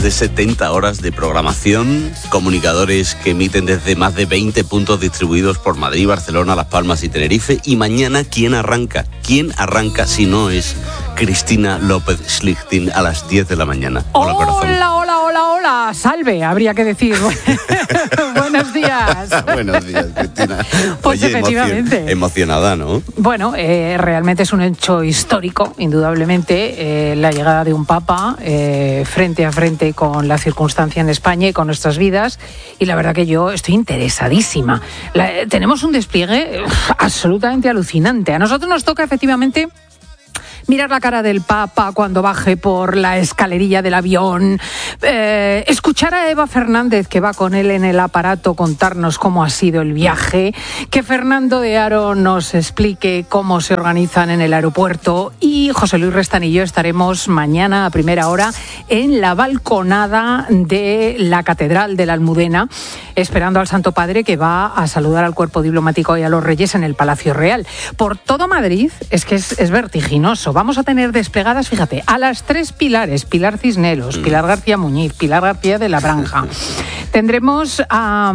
de 70 horas de programación, comunicadores que emiten desde más de 20 puntos distribuidos por Madrid, Barcelona, Las Palmas y Tenerife. Y mañana, ¿quién arranca? ¿Quién arranca si no es Cristina López Schlichting a las 10 de la mañana? Hola, corazón. Hola, salve, habría que decir. Buenos días. Buenos días, Cristina. Pues oye, efectivamente. Emocionada, ¿no? Bueno, realmente es un hecho histórico, indudablemente, la llegada de un papa frente a frente con la circunstancia en España y con nuestras vidas. Y la verdad que yo estoy interesadísima. Tenemos un despliegue absolutamente alucinante. A nosotros nos toca efectivamente mirar la cara del Papa cuando baje por la escalerilla del avión, escuchar a Eva Fernández, que va con él en el aparato, contarnos cómo ha sido el viaje, que Fernando de Aro nos explique cómo se organizan en el aeropuerto, y José Luis Restán y yo estaremos mañana a primera hora en la balconada de la Catedral de la Almudena, esperando al Santo Padre, que va a saludar al cuerpo diplomático y a los reyes en el Palacio Real. Por todo Madrid es que es vertiginoso. Vamos a tener desplegadas, fíjate, a las 3 pilares: Pilar Cisneros, Pilar García Muñiz, Pilar García de la Branja. Tendremos a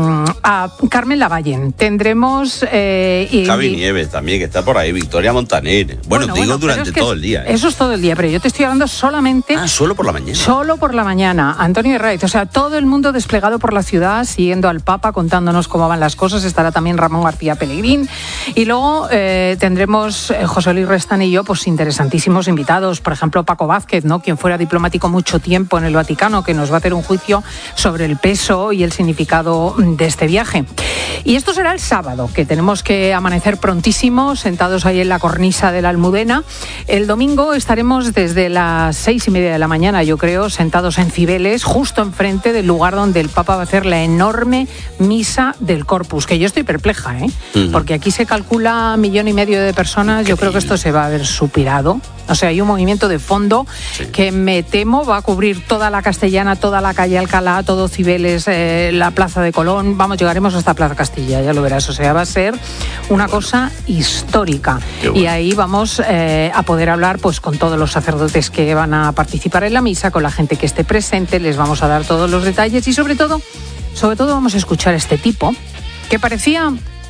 Carmen Lavallen, tendremos... Javi Nieves también, que está por ahí, Victoria Montaner. Bueno, durante todo el día. Eso es todo el día, pero yo te estoy hablando solamente... solo por la mañana. Solo por la mañana. Antonio Herraiz, o sea, todo el mundo desplegado por la ciudad, siguiendo al Papa, contándonos cómo van las cosas. Estará también Ramón García Pellegrín. Y luego tendremos José Luis Restán y yo, pues interesantísimos invitados. Por ejemplo, Paco Vázquez, ¿no?, quien fuera diplomático mucho tiempo en el Vaticano, que nos va a hacer un juicio sobre el peso y el significado de este viaje. Y esto será el sábado, que tenemos que amanecer prontísimo, sentados ahí en la cornisa de la Almudena. El domingo estaremos desde las 6:30 de la mañana, yo creo, sentados en Cibeles, justo enfrente del lugar donde el Papa va a hacer la enorme misa del Corpus, que yo estoy perpleja, porque aquí se calcula 1,5 millones de personas. Yo creo que esto se va a ver supirado. O sea, hay un movimiento de fondo que me temo va a cubrir toda la Castellana, toda la calle Alcalá, todo Cibeles, la Plaza de Colón. Vamos, llegaremos hasta Plaza Castilla, ya lo verás. O sea, va a ser una cosa histórica. Bueno. Y ahí vamos a poder hablar pues con todos los sacerdotes que van a participar en la misa, con la gente que esté presente, les vamos a dar todos los detalles y sobre todo vamos a escuchar a este tipo que parecía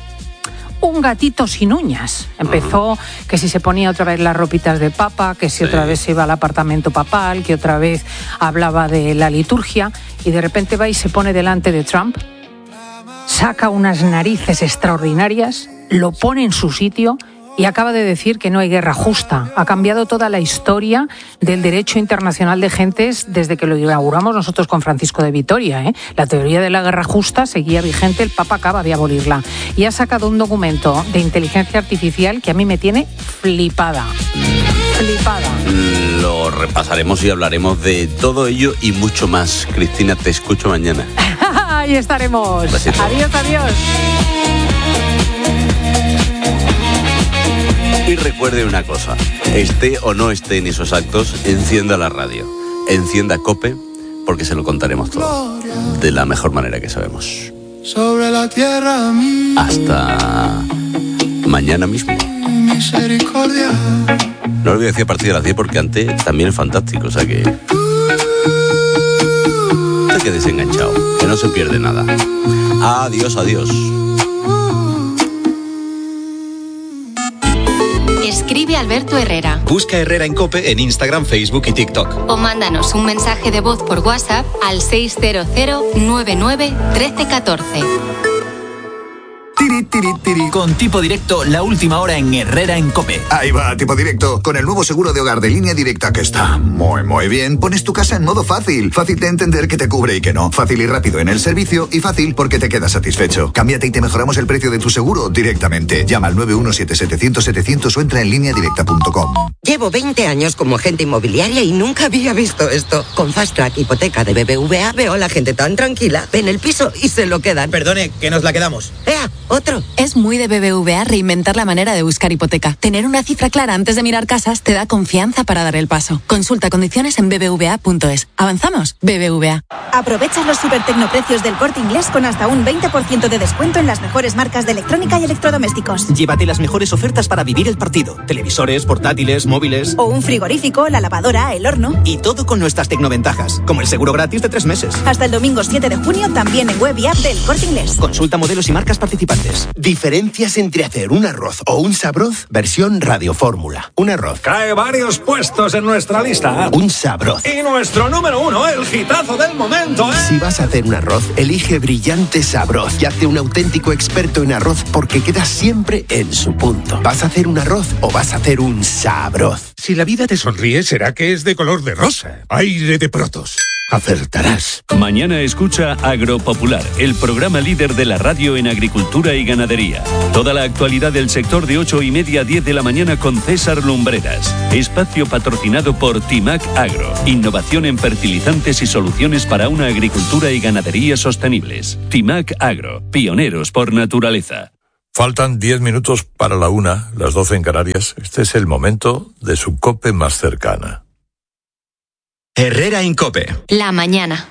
un gatito sin uñas. Empezó que si se ponía otra vez las ropitas de papa, que si otra vez se iba al apartamento papal, que otra vez hablaba de la liturgia, y de repente va y se pone delante de Trump, saca unas narices extraordinarias, lo pone en su sitio y acaba de decir que no hay guerra justa. Ha cambiado toda la historia del derecho internacional de gentes desde que lo inauguramos nosotros con Francisco de Vitoria. La teoría de la guerra justa seguía vigente, el Papa acaba de abolirla. Y ha sacado un documento de inteligencia artificial que a mí me tiene flipada. Lo repasaremos y hablaremos de todo ello y mucho más. Cristina, te escucho mañana. Ahí estaremos. Besito. Adiós. Y recuerde una cosa, esté o no esté en esos actos, encienda la radio, encienda COPE, porque se lo contaremos todo, de la mejor manera que sabemos. Sobre la tierra hasta mañana mismo. Misericordia. No lo voy a decir a partir de las 10 porque antes también es fantástico, o sea que... No te quedes enganchado, que no se pierde nada. Adiós. Escribe Alberto Herrera. Busca Herrera en COPE en Instagram, Facebook y TikTok. O mándanos un mensaje de voz por WhatsApp al 600 99 13 14. Con Tipo Directo, la última hora en Herrera en COPE. Ahí va, Tipo Directo. Con el nuevo seguro de hogar de Línea Directa, que está muy bien, pones tu casa en modo fácil. Fácil de entender que te cubre y que no. Fácil y rápido en el servicio y fácil porque te quedas satisfecho. Cámbiate y te mejoramos el precio de tu seguro directamente. Llama al 917-700-700 o entra en lineadirecta.com. Llevo 20 años como agente inmobiliaria y nunca había visto esto. Con Fast Track Hipoteca de BBVA veo a la gente tan tranquila, ven el piso y se lo quedan. Perdone, que nos la quedamos. ¡Ea! ¡Otro! Es muy de BBVA reinventar la manera de buscar hipoteca. Tener una cifra clara antes de mirar casas te da confianza para dar el paso. Consulta condiciones en bbva.es. ¿Avanzamos? BBVA. Aprovecha los supertecnoprecios del Corte Inglés con hasta un 20% de descuento en las mejores marcas de electrónica y electrodomésticos. Llévate las mejores ofertas para vivir el partido. Televisores, portátiles, móviles. O un frigorífico, la lavadora, el horno. Y todo con nuestras tecnoventajas, como el seguro gratis de 3 meses. Hasta el domingo 7 de junio también en web y app del Corte Inglés. Consulta modelos y marcas participantes. Diferencias entre hacer un arroz o un sabroz, versión radiofórmula. Un arroz. Cae varios puestos en nuestra lista. Un sabroz. Y nuestro número 1, el hitazo del momento, ¿eh? Si vas a hacer un arroz, elige Brillante Sabroz y hazte un auténtico experto en arroz porque quedas siempre en su punto. ¿Vas a hacer un arroz o vas a hacer un sabroz? Si la vida te sonríe, será que es de color de rosa. Aire de Protos. Acertarás. Mañana escucha Agropopular, el programa líder de la radio en agricultura y ganadería. Toda la actualidad del sector de 8:30 a 10 de la mañana con César Lumbreras. Espacio patrocinado por Timac Agro. Innovación en fertilizantes y soluciones para una agricultura y ganadería sostenibles. Timac Agro, pioneros por naturaleza. Faltan 10 minutos para la 1, las 12 en Canarias. Este es el momento de su COPE más cercana. Herrera en COPE. La mañana.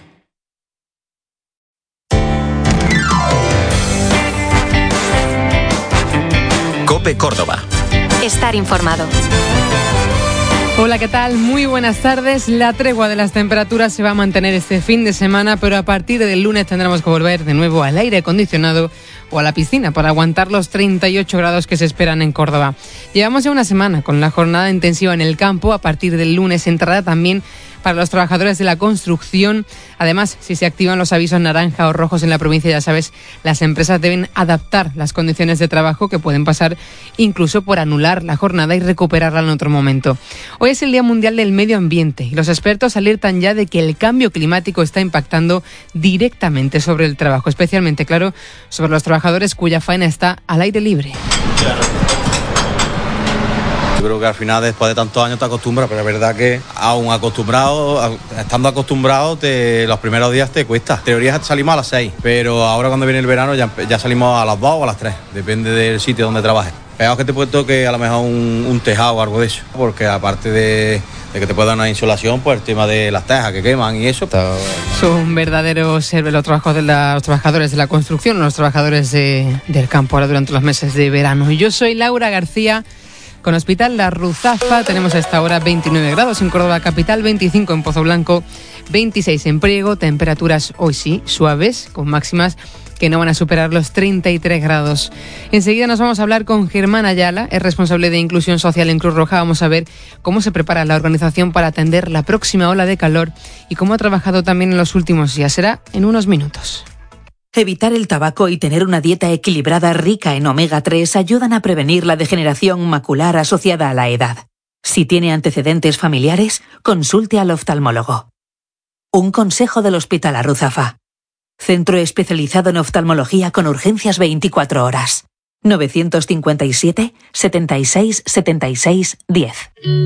COPE Córdoba. Estar informado. Hola, ¿qué tal? Muy buenas tardes. La tregua de las temperaturas se va a mantener este fin de semana, pero a partir del lunes tendremos que volver de nuevo al aire acondicionado o a la piscina para aguantar los 38 grados que se esperan en Córdoba. Llevamos ya una semana con la jornada intensiva en el campo. A partir del lunes entrará también para los trabajadores de la construcción. Además, si se activan los avisos naranja o rojos en la provincia, ya sabes, las empresas deben adaptar las condiciones de trabajo, que pueden pasar incluso por anular la jornada y recuperarla en otro momento. Hoy es el Día Mundial del Medio Ambiente y los expertos alertan ya de que el cambio climático está impactando directamente sobre el trabajo, especialmente, claro, sobre los trabajadores cuya faena está al aire libre. Yo creo que al final, después de tantos años, te acostumbras, pero es verdad que aún estando acostumbrado, los primeros días te cuesta. En teoría salimos a las 6, pero ahora cuando viene el verano ya salimos a las 2 o a las 3, depende del sitio donde trabajes. Pegados que te puede toque a lo mejor un tejado o algo de eso, porque aparte de que te pueda dar una insolación, pues el tema de las tejas que queman y eso. Son verdaderos héroes los trabajadores de la construcción, los trabajadores del campo ahora durante los meses de verano. Yo soy Laura García. Con Hospital La Ruzafa tenemos a esta hora 29 grados en Córdoba capital, 25 en Pozo Blanco, 26 en Priego, temperaturas hoy sí suaves, con máximas que no van a superar los 33 grados. Enseguida nos vamos a hablar con Germán Ayala, es responsable de inclusión social en Cruz Roja. Vamos a ver cómo se prepara la organización para atender la próxima ola de calor y cómo ha trabajado también en los últimos días. Será en unos minutos. Evitar el tabaco y tener una dieta equilibrada rica en omega 3 ayudan a prevenir la degeneración macular asociada a la edad. Si tiene antecedentes familiares, consulte al oftalmólogo. Un consejo del Hospital La Ruzafa. Centro especializado en oftalmología con urgencias 24 horas. 957 76 76 10.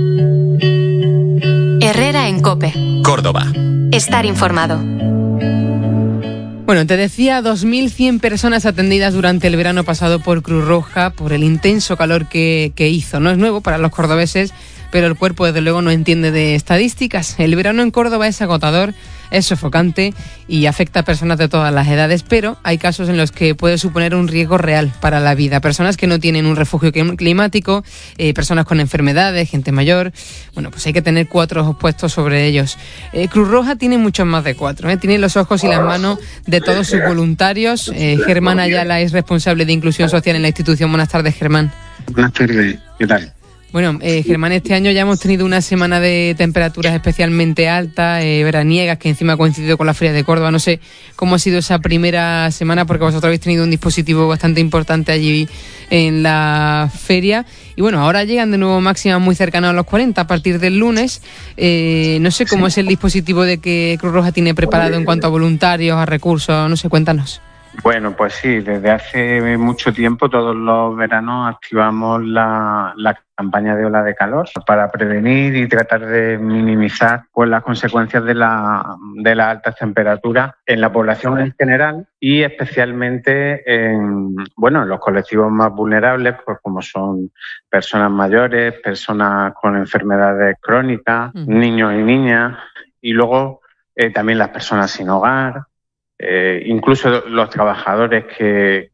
Herrera en COPE. Córdoba. Estar informado. Bueno, te decía, 2.100 personas atendidas durante el verano pasado por Cruz Roja por el intenso calor que hizo. No es nuevo para los cordobeses, pero el cuerpo desde luego no entiende de estadísticas. El verano en Córdoba es agotador, es sofocante y afecta a personas de todas las edades, pero hay casos en los que puede suponer un riesgo real para la vida. Personas que no tienen un refugio climático, personas con enfermedades, gente mayor. Bueno, pues hay que tener 4 ojos puestos sobre ellos. Cruz Roja tiene muchos más de 4. Tiene los ojos y las manos de todos sus voluntarios. Germán Ayala es responsable de inclusión social en la institución. Buenas tardes, Germán. Buenas tardes, ¿qué tal? Bueno, Germán, este año ya hemos tenido una semana de temperaturas especialmente altas, veraniegas, que encima ha coincidido con la Feria de Córdoba. No sé cómo ha sido esa primera semana, porque vosotros habéis tenido un dispositivo bastante importante allí en la feria. Y bueno, ahora llegan de nuevo máximas muy cercanas a los 40 a partir del lunes. No sé cómo es el dispositivo de que Cruz Roja tiene preparado en cuanto a voluntarios, a recursos, no sé, cuéntanos. Bueno, pues sí, desde hace mucho tiempo todos los veranos activamos la campaña de ola de calor para prevenir y tratar de minimizar pues las consecuencias de las altas temperaturas en la población en general y especialmente en los colectivos más vulnerables, pues como son personas mayores, personas con enfermedades crónicas, niños y niñas, y luego también las personas sin hogar. Incluso los trabajadores que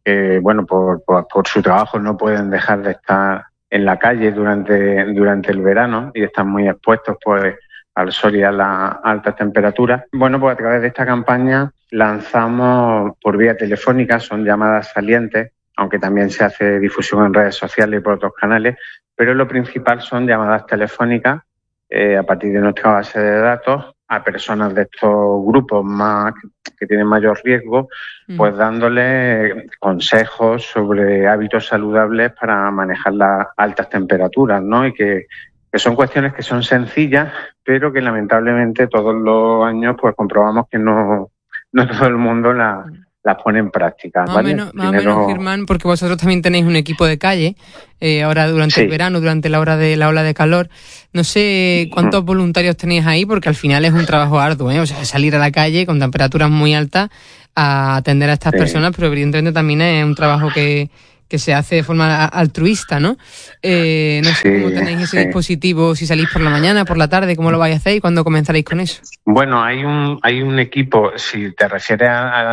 por su trabajo no pueden dejar de estar en la calle durante el verano y están muy expuestos pues al sol y a las altas temperaturas. Bueno, pues a través de esta campaña lanzamos por vía telefónica, son llamadas salientes, aunque también se hace difusión en redes sociales y por otros canales, pero lo principal son llamadas telefónicas a partir de nuestra base de datos a personas de estos grupos más que tienen mayor riesgo, pues dándole consejos sobre hábitos saludables para manejar las altas temperaturas, ¿no? Y que son cuestiones que son sencillas, pero que lamentablemente todos los años pues comprobamos que no todo el mundo las pone en práctica. Más o menos, Germán, porque vosotros también tenéis un equipo de calle, ahora durante el verano, durante la ola de calor. No sé cuántos voluntarios tenéis ahí, porque al final es un trabajo arduo, ¿eh? O sea, salir a la calle con temperaturas muy altas a atender a estas personas, pero evidentemente también es un trabajo que se hace de forma altruista, ¿no? No sé cómo tenéis ese dispositivo, si salís por la mañana, por la tarde, cómo lo vais a hacer y cuándo comenzaréis con eso. Bueno, hay un equipo, si te refieres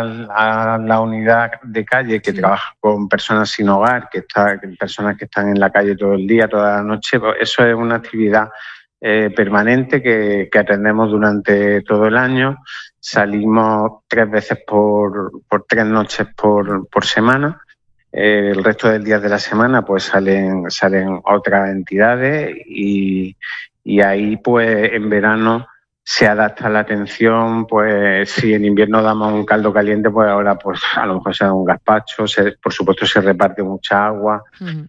a la unidad de calle que trabaja con personas sin hogar, personas que están en la calle todo el día, toda la noche, pues eso es una actividad permanente que atendemos durante todo el año. Salimos 3 veces por 3 noches por semana. El resto del día de la semana pues salen otras entidades y ahí pues en verano se adapta la atención, pues si en invierno damos un caldo caliente, pues ahora pues a lo mejor se da un gazpacho, por supuesto se reparte mucha agua,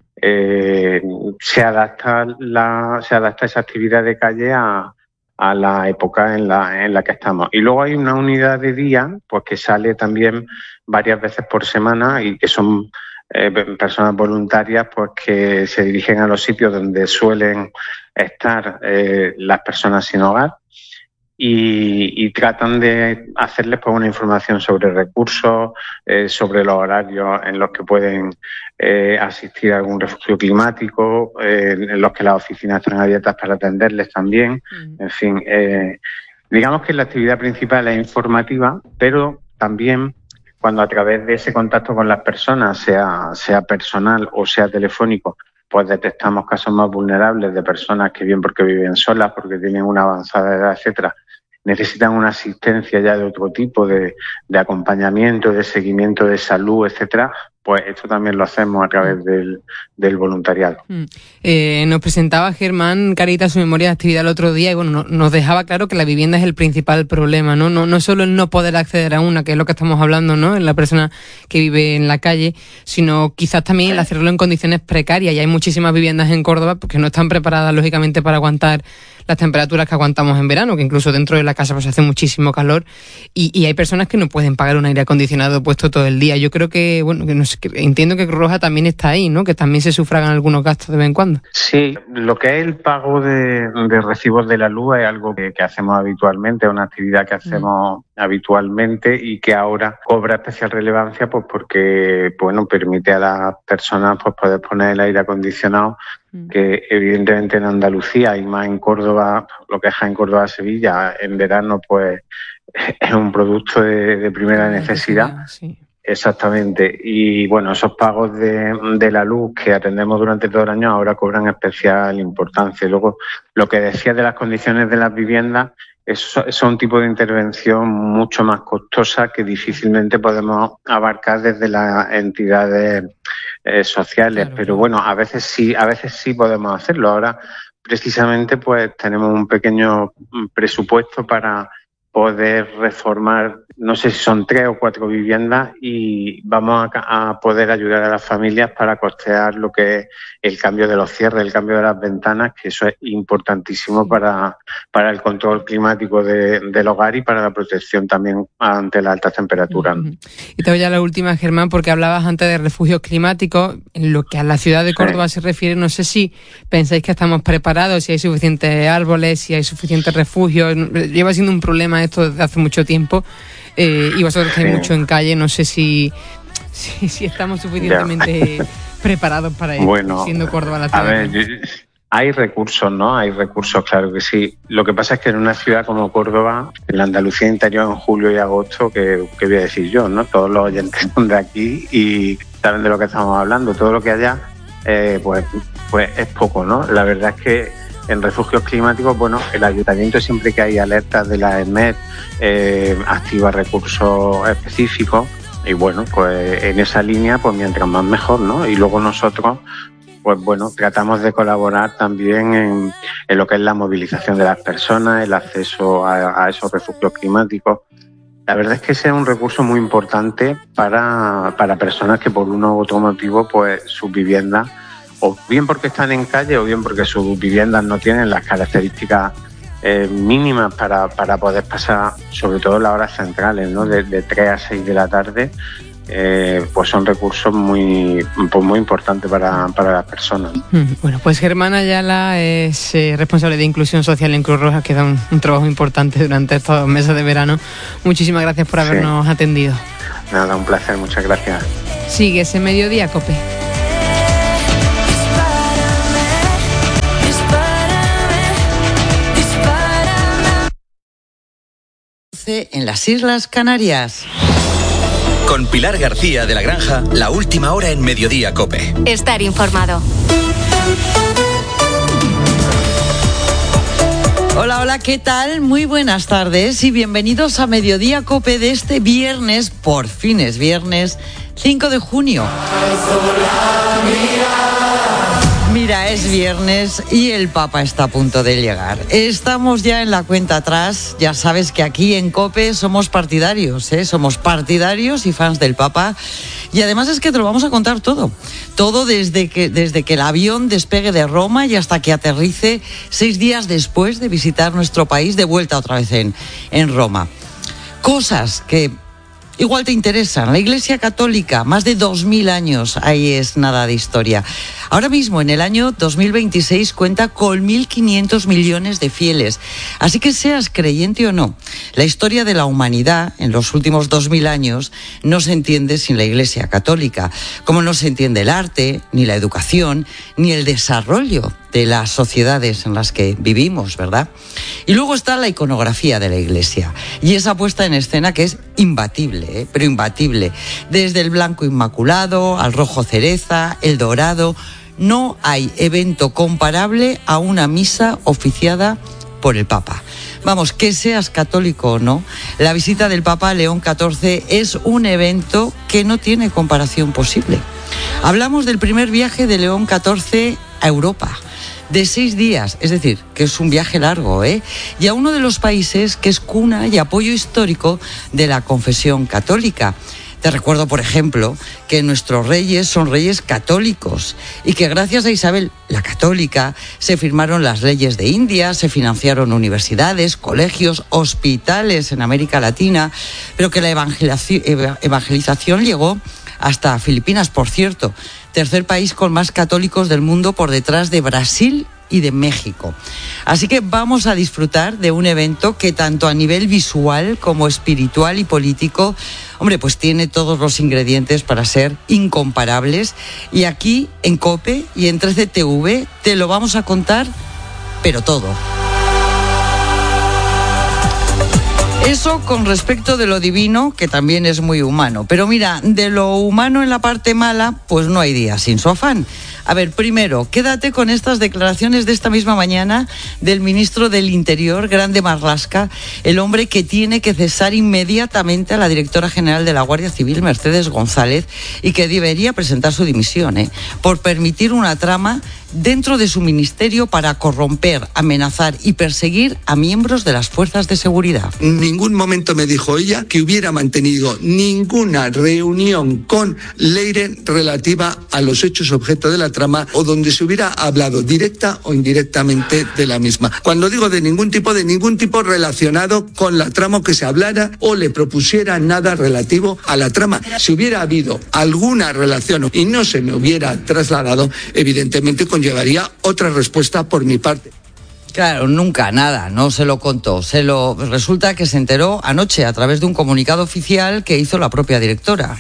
se adapta esa actividad de calle a la época en la que estamos. Y luego hay una unidad de día pues que sale también varias veces por semana y que son personas voluntarias pues que se dirigen a los sitios donde suelen estar las personas sin hogar y tratan de hacerles pues una información sobre recursos, sobre los horarios en los que pueden asistir a algún refugio climático, en los que las oficinas están abiertas para atenderles también. En fin, digamos que la actividad principal es informativa, pero también cuando a través de ese contacto con las personas, sea personal o sea telefónico, pues detectamos casos más vulnerables de personas que bien porque viven solas, porque tienen una avanzada edad, etcétera, necesitan una asistencia ya de otro tipo de acompañamiento, de seguimiento de salud, etcétera, pues esto también lo hacemos a través del voluntariado. Nos presentaba Germán Caritas su memoria de actividad el otro día y bueno, nos dejaba claro que la vivienda es el principal problema, ¿no? No solo el no poder acceder a una, que es lo que estamos hablando, ¿no? En la persona que vive en la calle, sino quizás también el hacerlo en condiciones precarias. Y hay muchísimas viviendas en Córdoba porque no están preparadas, lógicamente, para aguantar las temperaturas que aguantamos en verano, que incluso dentro de la casa pues hace muchísimo calor y hay personas que no pueden pagar un aire acondicionado puesto todo el día. Yo creo que, bueno, que no sé, que entiendo que Cruz Roja también está ahí, ¿no? Que también se sufragan algunos gastos de vez en cuando. Sí, lo que es el pago de recibos de la luz es algo que hacemos habitualmente, es una actividad que hacemos habitualmente y que ahora cobra especial relevancia pues porque bueno, permite a las personas pues poder poner el aire acondicionado, que evidentemente en Andalucía y más en Córdoba, lo que es en Córdoba, Sevilla, en verano pues es un producto de primera necesidad. Sí. Exactamente. Y bueno, esos pagos de la luz que atendemos durante todo el año ahora cobran especial importancia. Luego, lo que decía de las condiciones de las viviendas, es un tipo de intervención mucho más costosa que difícilmente podemos abarcar desde las entidades sociales. Claro, pero bueno, a veces sí podemos hacerlo. Ahora, precisamente, pues tenemos un pequeño presupuesto para poder reformar, no sé si son 3 o 4 viviendas, y vamos a poder ayudar a las familias para costear lo que es el cambio de los cierres, el cambio de las ventanas, que eso es importantísimo para el control climático del hogar y para la protección también ante las altas temperaturas. Y te voy a la última, Germán, porque hablabas antes de refugios climáticos. En lo que a la ciudad de Córdoba se refiere, no sé si pensáis que estamos preparados, si hay suficientes árboles, si hay suficientes refugios. Lleva siendo un problema esto desde hace mucho tiempo, y vosotros que hay mucho en calle, no sé si estamos suficientemente preparados para ello, siendo Córdoba la ciudad. A ver, hay recursos, ¿no? Hay recursos, claro que sí. Lo que pasa es que en una ciudad como Córdoba, en la Andalucía interior, en julio y agosto, que voy a decir yo, ¿no? Todos los oyentes son de aquí y saben de lo que estamos hablando. Todo lo que haya, pues es poco, ¿no? La verdad es que en refugios climáticos, bueno, el ayuntamiento, siempre que hay alertas de la EMET, activa recursos específicos, y bueno, pues en esa línea, pues mientras más mejor, ¿no? Y luego nosotros, pues bueno, tratamos de colaborar también en lo que es la movilización de las personas, el acceso a esos refugios climáticos. La verdad es que ese es un recurso muy importante para personas que por uno u otro motivo, pues sus viviendas, o bien porque están en calle o bien porque sus viviendas no tienen las características mínimas para poder pasar, sobre todo en las horas centrales, ¿no? De 3 a 6 de la tarde, pues son recursos muy importantes para las personas. Bueno, pues Germán Ayala es responsable de inclusión social en Cruz Roja, que da un trabajo importante durante estos meses de verano. Muchísimas gracias por habernos atendido. Nada, un placer, muchas gracias. Sigue ese Mediodía Cope. En las Islas Canarias. Con Pilar García de la Granja, la última hora en Mediodía Cope. Estar informado. Hola, ¿qué tal? Muy buenas tardes y bienvenidos a Mediodía Cope de este viernes, por fin es viernes, 5 de junio. Mira, es viernes y el Papa está a punto de llegar. Estamos ya en la cuenta atrás. Ya sabes que aquí en COPE somos partidarios, somos partidarios y fans del Papa. Y además es que te lo vamos a contar todo. Todo desde que el avión despegue de Roma y hasta que aterrice 6 días después de visitar nuestro país, de vuelta otra vez en Roma. Cosas que igual te interesan. La Iglesia Católica, más de 2000 años, ahí es nada de historia. Ahora mismo, en el año 2026, cuenta con 1.500 millones de fieles. Así que seas creyente o no, la historia de la humanidad en los últimos 2000 años no se entiende sin la Iglesia Católica, como no se entiende el arte, ni la educación, ni el desarrollo de las sociedades en las que vivimos, ¿verdad? Y luego está la iconografía de la Iglesia y esa puesta en escena que es imbatible, pero imbatible. Desde el blanco inmaculado al rojo cereza, el dorado, no hay evento comparable a una misa oficiada por el Papa. Vamos, que seas católico o no, la visita del Papa León XIV es un evento que no tiene comparación posible. Hablamos del primer viaje de León XIV a Europa, de 6 días, es decir, que es un viaje largo, y a uno de los países que es cuna y apoyo histórico de la confesión católica. Te recuerdo, por ejemplo, que nuestros reyes son reyes católicos y que gracias a Isabel la Católica se firmaron las leyes de India, se financiaron universidades, colegios, hospitales en América Latina, pero que la evangelización llegó hasta Filipinas, por cierto, tercer país con más católicos del mundo por detrás de Brasil y de México. Así que vamos a disfrutar de un evento que tanto a nivel visual como espiritual y político, hombre, pues tiene todos los ingredientes para ser incomparables. Y aquí en COPE y en 13TV te lo vamos a contar, pero todo. Eso con respecto de lo divino, que también es muy humano. Pero mira, de lo humano en la parte mala, pues no hay día sin su afán. A ver, primero, quédate con estas declaraciones de esta misma mañana del ministro del Interior, Grande Marlaska, el hombre que tiene que cesar inmediatamente a la directora general de la Guardia Civil, Mercedes González, y que debería presentar su dimisión, por permitir una trama dentro de su ministerio para corromper, amenazar y perseguir a miembros de las fuerzas de seguridad. En ningún momento me dijo ella que hubiera mantenido ninguna reunión con Leire relativa a los hechos objeto de la trama o donde se hubiera hablado directa o indirectamente de la misma. Cuando digo de ningún tipo relacionado con la trama, que se hablara o le propusiera nada relativo a la trama. Si hubiera habido alguna relación y no se me hubiera trasladado, evidentemente conllevaría otra respuesta por mi parte. Claro, nunca, nada, no se lo contó. Resulta que se enteró anoche a través de un comunicado oficial que hizo la propia directora.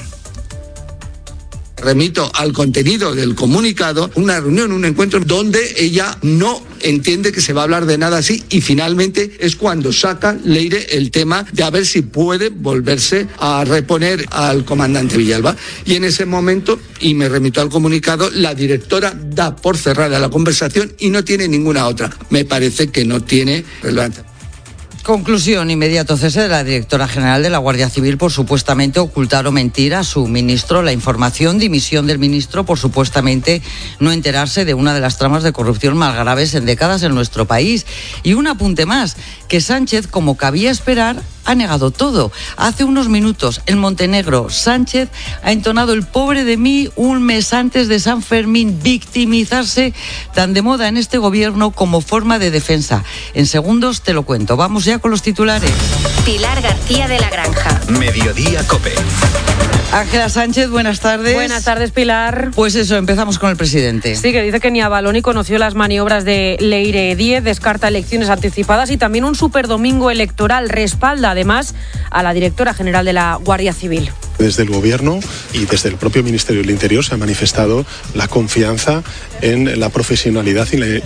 Remito al contenido del comunicado, una reunión, un encuentro donde ella no entiende que se va a hablar de nada así y finalmente es cuando saca Leire el tema de a ver si puede volverse a reponer al comandante Villalba. Y en ese momento, y me remito al comunicado, la directora da por cerrada la conversación y no tiene ninguna otra. Me parece que no tiene relevancia. Conclusión: inmediato cese de la directora general de la Guardia Civil por supuestamente ocultar o mentir a su ministro la información, dimisión del ministro por supuestamente no enterarse de una de las tramas de corrupción más graves en décadas en nuestro país. Y un apunte más, que Sánchez, como cabía esperar, ha negado todo. Hace unos minutos en Montenegro, Sánchez ha entonado el pobre de mí un mes antes de San Fermín, victimizarse tan de moda en este gobierno como forma de defensa. En segundos te lo cuento. Vamos ya con los titulares. Pilar García de la Granja. Mediodía COPE. Ángela Sánchez, buenas tardes. Buenas tardes, Pilar. Pues eso, empezamos con el presidente. Sí, que dice que ni Avalón ni conoció las maniobras de Leire Díez, descarta elecciones anticipadas y también un superdomingo electoral. Respalda además a la directora general de la Guardia Civil. Desde el Gobierno y desde el propio Ministerio del Interior se ha manifestado la confianza en la profesionalidad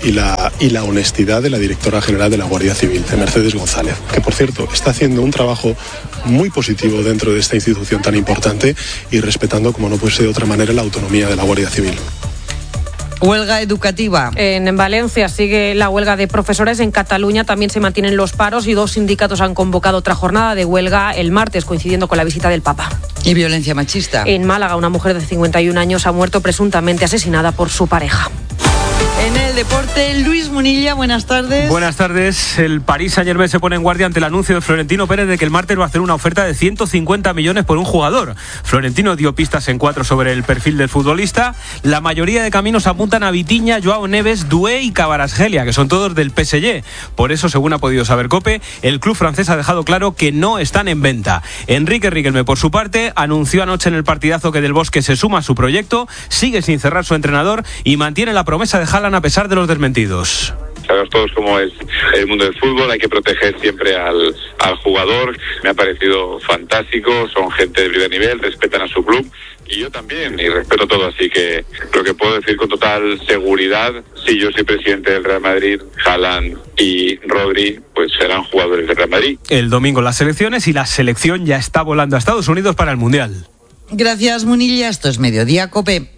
y la honestidad de la directora general de la Guardia Civil, de Mercedes González, que por cierto está haciendo un trabajo muy positivo dentro de esta institución tan importante y respetando, como no puede ser de otra manera, la autonomía de la Guardia Civil. Huelga educativa. En Valencia sigue la huelga de profesores. En Cataluña también se mantienen los paros y 2 sindicatos han convocado otra jornada de huelga el martes, coincidiendo con la visita del Papa. ¿Y violencia machista? En Málaga, una mujer de 51 años ha muerto presuntamente asesinada por su pareja. En el deporte, Luis Munilla, buenas tardes. Buenas tardes. El Paris Saint-Germain se pone en guardia ante el anuncio de Florentino Pérez de que el martes va a hacer una oferta de 150 millones por un jugador. Florentino dio pistas en 4 sobre el perfil del futbolista. La mayoría de caminos apuntan a Vitinha, Joao Neves, Doué y Kvaratskhelia, que son todos del PSG. Por eso, según ha podido saber COPE, el club francés ha dejado claro que no están en venta. Enrique Riquelme, por su parte, anunció anoche en el partidazo que Del Bosque se suma a su proyecto, sigue sin cerrar su entrenador y mantiene la promesa de Haaland a pesar de los desmentidos. Sabemos todos cómo es el mundo del fútbol, hay que proteger siempre al jugador. Me ha parecido fantástico, son gente de primer nivel, respetan a su club y yo también, y respeto todo, así que lo que puedo decir con total seguridad, si yo soy presidente del Real Madrid, Haaland y Rodri, pues serán jugadores del Real Madrid. El domingo las selecciones y la selección ya está volando a Estados Unidos para el Mundial. Gracias, Munilla. Esto es Mediodía COPE.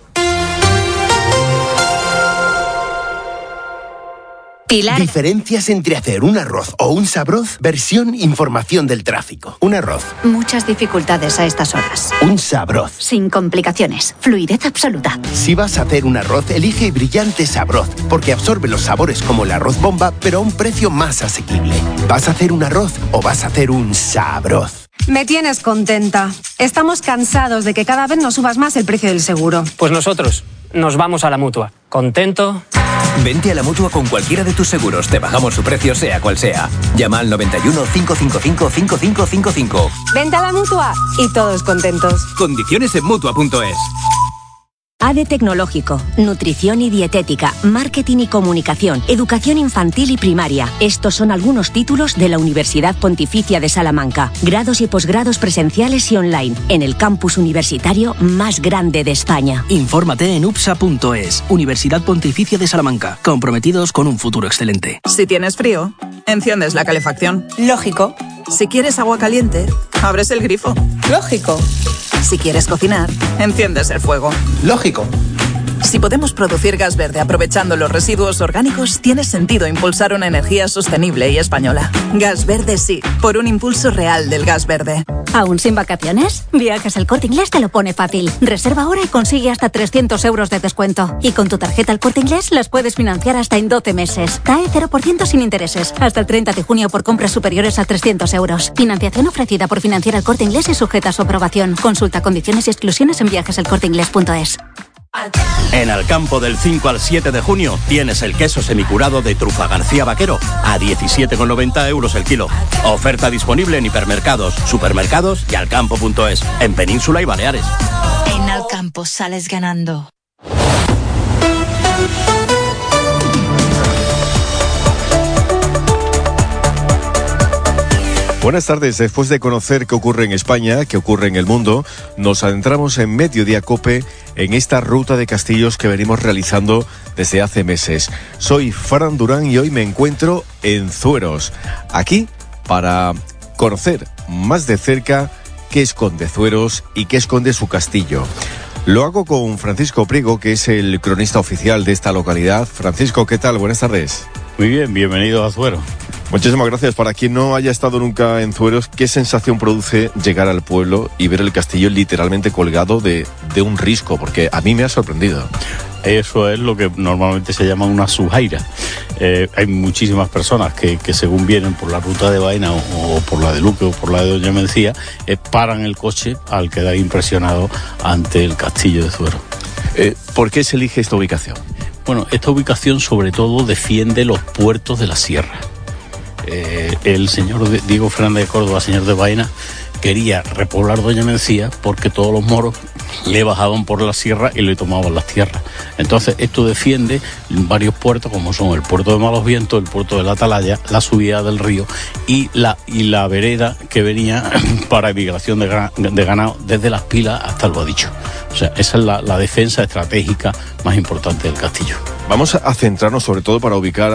Pilar. Diferencias entre hacer un arroz o un sabroz. Versión información del tráfico. Un arroz. Muchas dificultades a estas horas. Un sabroz. Sin complicaciones. Fluidez absoluta. Si vas a hacer un arroz, elige Brillante Sabroz, porque absorbe los sabores como el arroz bomba, pero a un precio más asequible. ¿Vas a hacer un arroz o vas a hacer un sabroz? Me tienes contenta. Estamos cansados de que cada vez nos subas más el precio del seguro. Pues nosotros nos vamos a la Mutua. ¿Contento? Vente a la Mutua con cualquiera de tus seguros. Te bajamos su precio, sea cual sea. Llama al 91 555 5555. Vente a la Mutua y todos contentos. Condiciones en Mutua.es. ADE Tecnológico, Nutrición y Dietética, Marketing y Comunicación, Educación Infantil y Primaria. Estos son algunos títulos de la Universidad Pontificia de Salamanca. Grados y posgrados presenciales y online, en el campus universitario más grande de España. Infórmate en upsa.es, Universidad Pontificia de Salamanca, comprometidos con un futuro excelente. Si tienes frío, enciendes la calefacción. Lógico. Si quieres agua caliente, abres el grifo. Lógico. Si quieres cocinar, enciendes el fuego. Lógico. Si podemos producir gas verde aprovechando los residuos orgánicos, tiene sentido impulsar una energía sostenible y española. Gas Verde sí, por un impulso real del gas verde. ¿Aún sin vacaciones? Viajes El Corte Inglés te lo pone fácil. Reserva ahora y consigue hasta 300 euros de descuento. Y con tu tarjeta El Corte Inglés las puedes financiar hasta en 12 meses. CAE 0% sin intereses. Hasta el 30 de junio por compras superiores a 300 euros. Financiación ofrecida por Financiera El Corte Inglés y sujeta a su aprobación. Consulta condiciones y exclusiones en viajeselcorteinglés.es. En Alcampo del 5 al 7 de junio tienes el queso semicurado de Trufa García Vaquero a 17,90 euros el kilo. Oferta disponible en hipermercados, supermercados y alcampo.es, en Península y Baleares. En Alcampo sales ganando. Buenas tardes. Después de conocer qué ocurre en España, qué ocurre en el mundo, nos adentramos en Mediodía COPE en esta ruta de castillos que venimos realizando desde hace meses. Soy Fran Durán y hoy me encuentro en Zueros, aquí para conocer más de cerca qué esconde Zueros y qué esconde su castillo. Lo hago con Francisco Priego, que es el cronista oficial de esta localidad. Francisco, ¿qué tal? Buenas tardes. Muy bien, bienvenido a Zueros. Muchísimas gracias. Para quien no haya estado nunca en Zueros, ¿qué sensación produce llegar al pueblo y ver el castillo literalmente colgado de un risco? Porque a mí me ha sorprendido. Eso es lo que normalmente se llama una sujaira. Hay muchísimas personas que según vienen por la ruta de Baena o por la de Luque o por la de Doña Mencía, paran el coche al quedar impresionado ante el castillo de Zueros. ¿Por qué se elige esta ubicación? Bueno, esta ubicación sobre todo defiende los puertos de la sierra. El señor Diego Fernández de Córdoba, señor de Baena, quería repoblar Doña Mencía porque todos los moros le bajaban por la sierra y le tomaban las tierras. Entonces esto defiende varios puertos como son el puerto de Malos Vientos, el puerto de la Atalaya, la subida del río y la vereda que venía para migración de ganado desde Las Pilas hasta el Boadicho. O sea, esa es la defensa estratégica más importante del castillo. Vamos a centrarnos sobre todo para ubicar